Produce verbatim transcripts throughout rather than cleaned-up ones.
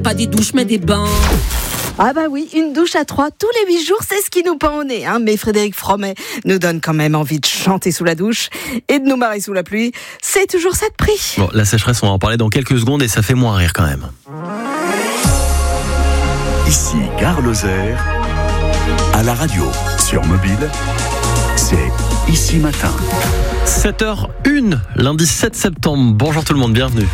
pas des douches mais des bains. Ah bah oui, une douche à trois tous les huit jours, c'est ce qui nous pend au nez. Hein. Mais Frédéric Fromet nous donne quand même envie de chanter sous la douche et de nous marrer sous la pluie. C'est toujours ça de prix. Bon, la sécheresse, on va en parler dans quelques secondes et ça fait moins rire quand même. Ici Gare Lozère, à la radio, sur mobile, c'est Ici Matin. sept heures une, lundi sept septembre. Bonjour tout le monde, bienvenue.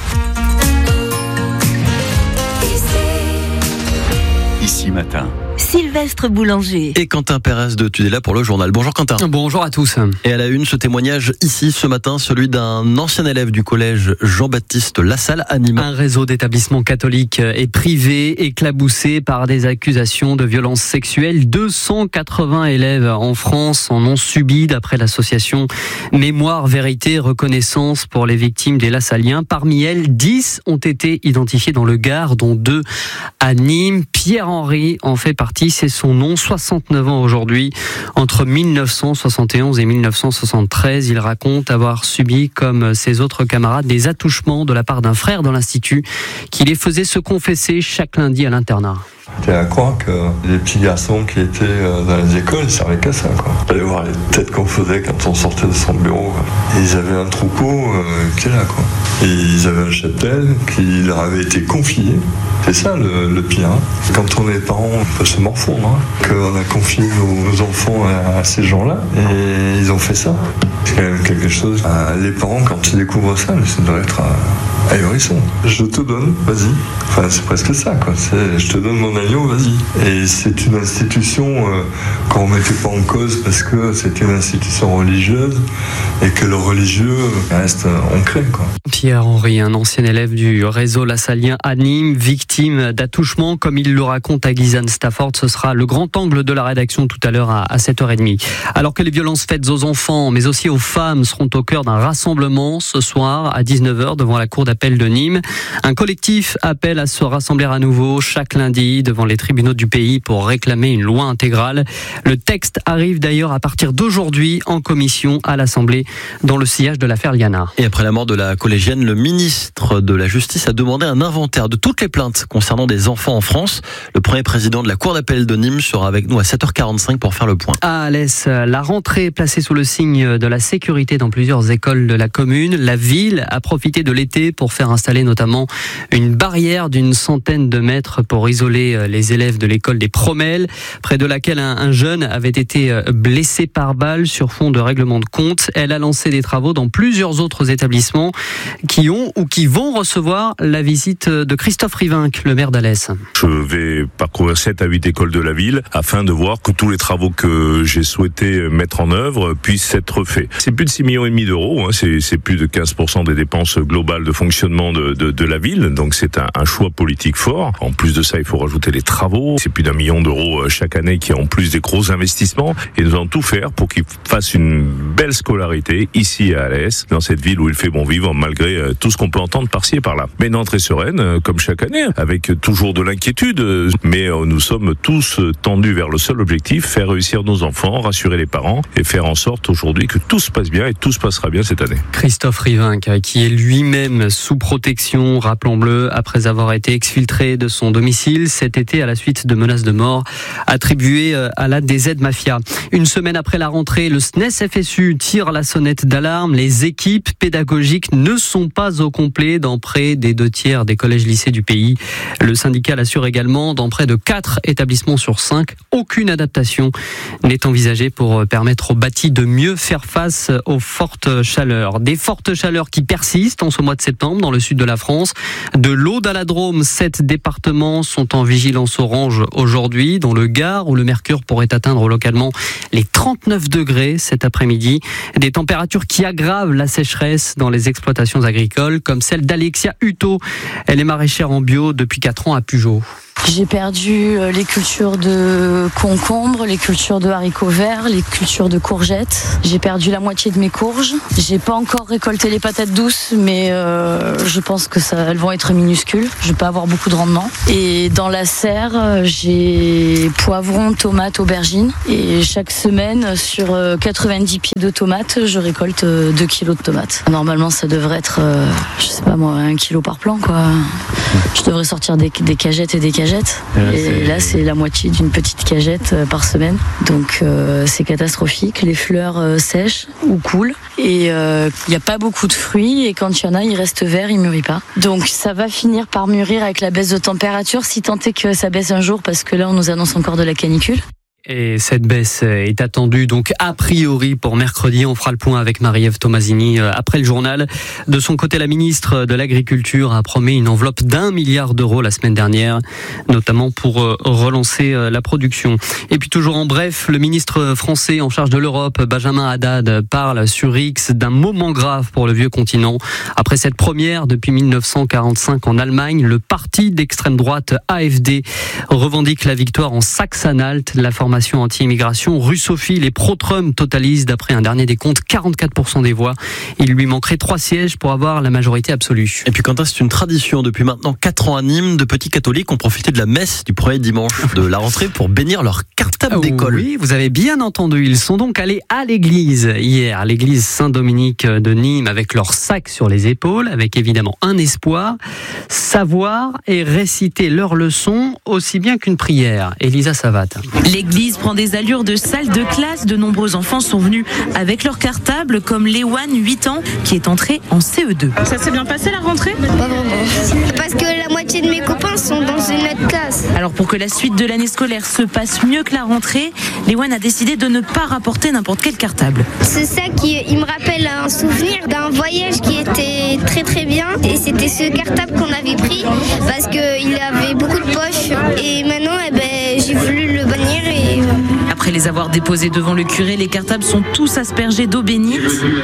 Ici Matin. Sylvestre Boulanger. Et Quentin Pérez de Tudela pour le journal. Bonjour Quentin. Bonjour à tous. Et à la une, ce témoignage ici ce matin, celui d'un ancien élève du collège Jean-Baptiste Lassalle à Nîmes. Un réseau d'établissements catholiques et privés éclaboussé par des accusations de violences sexuelles. deux cent quatre-vingts élèves en France en ont subi d'après l'association Mémoire, Vérité, Reconnaissance pour les victimes des Lassalliens. Parmi elles, dix ont été identifiés dans le Gard, dont deux à Nîmes. Pierre-Henri en fait partie. C'est son nom, soixante-neuf ans aujourd'hui. Entre mille neuf cent soixante et onze et mille neuf cent soixante-treize, il raconte avoir subi, comme ses autres camarades, des attouchements de la part d'un frère dans l'institut qui les faisait se confesser chaque lundi à l'internat. J'étais à croire que les petits garçons qui étaient dans les écoles, ils servaient qu'à ça, quoi. J'allais voir les têtes qu'on faisait quand on sortait de son bureau. Et ils avaient un troupeau euh, qui est là, quoi. Et ils avaient un cheptel qui leur avait été confié. C'est ça le, le pire. Hein. Quand on est parents, on peut se morfondre. Hein. Qu'on a confié nos, nos enfants à, à ces gens-là. Et ils ont fait ça. C'est quand même quelque chose. Euh, les parents, quand ils découvrent ça, ça doit être euh, ahurissant. Je te donne, vas-y. Enfin, c'est presque ça, quoi. C'est, je te donne mon agneau, vas-y. Et c'est une institution euh, qu'on ne mettait pas en cause parce que c'est une institution religieuse et que le religieux reste ancré, quoi. Pierre-Henri, un ancien élève du réseau Lassallien à Nîmes, victime d'attouchement, comme il le raconte à Guyane Stafford. Ce sera le grand angle de la rédaction tout à l'heure à, à sept heures trente. Alors que les violences faites aux enfants, mais aussi aux femmes, seront au cœur d'un rassemblement ce soir à dix-neuf heures devant la cour d'appel de Nîmes. Un collectif appelle à se rassembler à nouveau chaque lundi devant les tribunaux du pays pour réclamer une loi intégrale. Le texte arrive d'ailleurs à partir d'aujourd'hui en commission à l'Assemblée dans le sillage de l'affaire Liana. Et après la mort de la collégienne, le ministre de la Justice a demandé un inventaire de toutes les plaintes concernant des enfants en France. Le premier président de la cour d'appel de Nîmes sera avec nous à sept heures quarante-cinq pour faire le point. À Alès, la rentrée placée sous le signe de la sécurité dans plusieurs écoles de la commune. La ville a profité de l'été pour faire installer notamment une barrière d'une centaine de mètres pour isoler les élèves de l'école des Promelles, près de laquelle un, un jeune avait été blessé par balle sur fond de règlement de compte. Elle a lancé des travaux dans plusieurs autres établissements qui ont ou qui vont recevoir la visite de Christophe Rivinc, le maire d'Alès. Je vais parcourir sept à huit écoles de la ville afin de voir que tous les travaux que j'ai souhaité mettre en œuvre puissent être faits. C'est plus de six virgule cinq millions d'euros, hein, c'est, c'est plus de quinze pour cent des dépenses globales de fonctionnement de, de, de la ville, donc c'est un, un choix politique fort. En plus de ça, il faut rajouter les travaux, c'est plus d'un million d'euros chaque année qui ont en plus des gros investissements, et nous allons tout faire pour qu'ils fassent une belle scolarité ici à Alès, dans cette ville où il fait bon vivre malgré tout ce qu'on peut entendre par-ci et par-là. Mais une entrée sereine, comme chaque année, avec toujours de l'inquiétude, mais nous sommes tous tendus vers le seul objectif, faire réussir nos enfants, rassurer les parents et faire en sorte aujourd'hui que tout se passe bien et tout se passera bien cette année. Christophe Rivinc, qui est lui-même sous protection, rappelons-le, après avoir été exfiltré de son domicile cet été à la suite de menaces de mort attribuées à la D Z Mafia. Une semaine après la rentrée, le S N E S F S U tire la sonnette d'alarme. Les équipes pédagogiques ne sont pas au complet dans près des deux tiers des collèges-lycées du pays. Le syndicat l'assure également, dans près de quatre établissements sur cinq, aucune adaptation n'est envisagée pour permettre aux bâtis de mieux faire face aux fortes chaleurs. Des fortes chaleurs qui persistent en ce mois de septembre dans le sud de la France. De l'Aude à la Drôme, sept départements sont en vigilance orange aujourd'hui, dont le Gard où le mercure pourrait atteindre localement les trente-neuf degrés cet après-midi. Des températures qui aggravent la sécheresse dans les exploitations agricoles, comme celle d'Alexia Hutto. Elle est maraîchère en bio depuis quatre ans à Pugeot. J'ai perdu les cultures de concombres, les cultures de haricots verts, les cultures de courgettes. J'ai perdu la moitié de mes courges. J'ai pas encore récolté les patates douces, mais euh, je pense que ça, elles vont être minuscules. Je vais pas avoir beaucoup de rendement. Et dans la serre, j'ai poivrons, tomates, aubergines. Et chaque semaine, sur quatre-vingt-dix pieds de tomates, je récolte deux kilos de tomates. Normalement, ça devrait être, euh, je sais pas moi, un kilo par plan, quoi. Je devrais sortir des, des cagettes et des cagettes. Et, et là, c'est la moitié d'une petite cagette euh, par semaine. Donc, euh, c'est catastrophique. Les fleurs euh, sèchent ou coulent. Et il euh, n'y a pas beaucoup de fruits. Et quand il y en a, ils restent verts, ils ne mûrissent pas. Donc, ça va finir par mûrir avec la baisse de température, si tant est que ça baisse un jour, parce que là, on nous annonce encore de la canicule. Et cette baisse est attendue donc a priori pour mercredi. On fera le point avec Marie-Ève Tomasini après le journal. De son côté, la ministre de l'Agriculture a promis une enveloppe d'un milliard d'euros la semaine dernière, notamment pour relancer la production. Et puis toujours en bref, le ministre français en charge de l'Europe, Benjamin Haddad, parle sur X d'un moment grave pour le vieux continent. Après cette première depuis mille neuf cent quarante-cinq en Allemagne, le parti d'extrême droite A F D revendique la victoire en Saxe-Anhalt. La formation anti-immigration russophile et pro-Trump totalise, d'après un dernier décompte, quarante-quatre pour cent des voix. Il lui manquerait trois sièges pour avoir la majorité absolue. Et puis Quentin, c'est une tradition depuis maintenant quatre ans à Nîmes. De petits catholiques ont profité de la messe du premier dimanche de la rentrée pour bénir leur cartable d'école. Oui, vous avez bien entendu. Ils sont donc allés à l'église hier, à l'église Saint-Dominique de Nîmes, avec leur sac sur les épaules, avec évidemment un espoir, savoir et réciter leurs leçons aussi bien qu'une prière. Elisa Savat. L'église prend des allures de salle de classe. De nombreux enfants sont venus avec leur cartable, comme Léwan, huit ans, qui est entré en C E deux. Ça s'est bien passé la rentrée ? Pas vraiment. Parce que la moitié de mes copains sont dans une autre classe. Alors pour que la suite de l'année scolaire se passe mieux que la rentrée, Léwan a décidé de ne pas rapporter n'importe quel cartable. C'est ça qui il me rappelle un souvenir d'un voyage qui était très très bien. Et c'était ce cartable qu'on avait pris parce qu'il avait beaucoup de poches. Et maintenant, eh ben, j'ai voulu le bannir et... Après les avoir déposés devant le curé, les cartables sont tous aspergés d'eau bénite.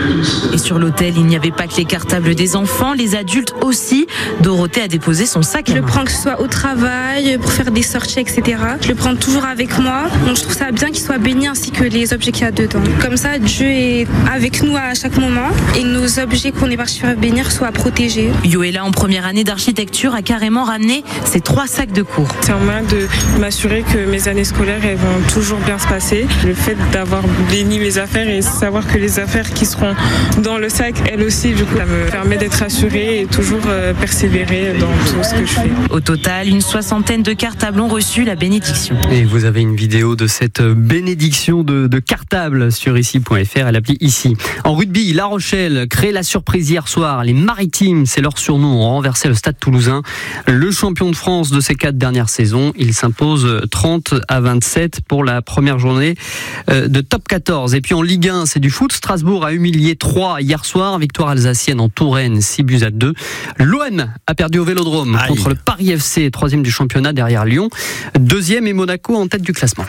Et sur l'autel, il n'y avait pas que les cartables des enfants, les adultes aussi. Dorothée a déposé son sac à main. Je le prends que ce soit au travail, pour faire des sorties, et cetera. Je le prends toujours avec moi. Donc je trouve ça bien qu'il soit béni ainsi que les objets qu'il y a dedans. Comme ça, Dieu est avec nous à chaque moment et nos objets qu'on est parti faire bénir soient protégés. Yoella, en première année d'architecture, a carrément ramené ses trois sacs de cours. C'est un moyen de m'assurer que mes années scolaires elles vont toujours bien se passer. Le fait d'avoir béni mes affaires et savoir que les affaires qui seront dans le sac, elles aussi, du coup, ça me permet d'être assurée et toujours euh, persévérer dans tout ce que je fais. Au total, une soixantaine de cartables ont reçu la bénédiction. Et vous avez une vidéo de cette bénédiction de, de cartable sur ici point f r à l'appli Ici. En rugby, La Rochelle crée la surprise hier soir. Les Maritimes, c'est leur surnom, ont renversé le Stade Toulousain. Le champion de France de ces quatre dernières saisons, il s'impose trente à vingt-sept pour la première journée de top quatorze. Et puis en Ligue un, c'est du foot. Strasbourg a humilié Troyes hier soir. Victoire alsacienne en Touraine, six buts à deux. L'O M a perdu au Vélodrome Aïe. contre le Paris F C, troisième du championnat derrière Lyon. Deuxième et Monaco en tête du classement.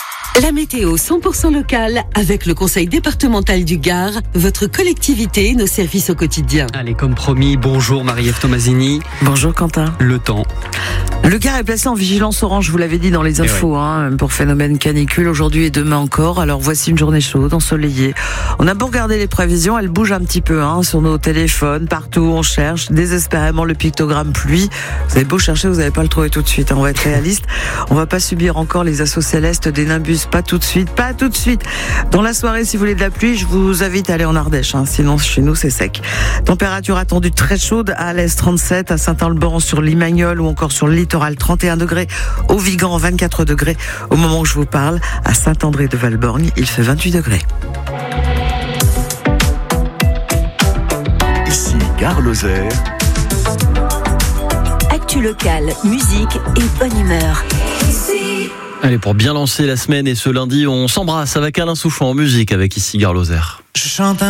La météo cent pour cent locale avec le conseil départemental du Gard, votre collectivité, nos services au quotidien. Allez, comme promis, bonjour Marie-Ève Tomasini. Bonjour Quentin. Le temps. Le Gard est placé en vigilance orange, vous l'avez dit dans les infos, ouais. hein, pour phénomène canicule aujourd'hui et demain encore. Alors voici une journée chaude, ensoleillée. On a beau regarder les prévisions, elles bougent un petit peu hein, sur nos téléphones, partout on cherche désespérément le pictogramme pluie. Vous avez beau chercher, vous n'allez pas le trouver tout de suite. Hein, on va être réaliste. On va pas subir encore les assauts célestes des nimbus. Pas tout de suite, pas tout de suite. Dans la soirée, si vous voulez de la pluie, je vous invite à aller en Ardèche. Hein, sinon, chez nous, c'est sec. Température attendue très chaude à l'Est, trente-sept, à Saint-Alban sur Limagnol ou encore sur le littoral, trente et un degrés. Au Vigan, vingt-quatre degrés. Au moment où je vous parle, à Saint-André de Valborgne, il fait vingt-huit degrés. Ici, Gare Lozère. Actu locale, musique et bonne humeur. Allez, pour bien lancer la semaine et ce lundi, on s'embrasse avec Alain Souchon en musique avec Ici Gare Lozère. Je chante un